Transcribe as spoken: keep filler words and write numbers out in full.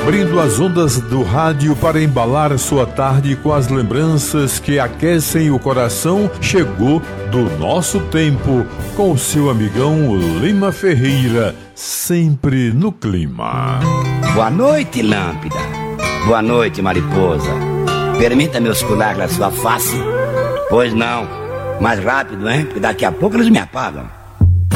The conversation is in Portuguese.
Abrindo as ondas do rádio para embalar sua tarde com as lembranças que aquecem o coração, chegou do nosso tempo com o seu amigão Lima Ferreira, sempre no clima. Boa noite, Lâmpada. Boa noite, mariposa. Permita-me oscular a sua face? Pois não. Mais rápido, hein? Porque daqui a pouco eles me apagam.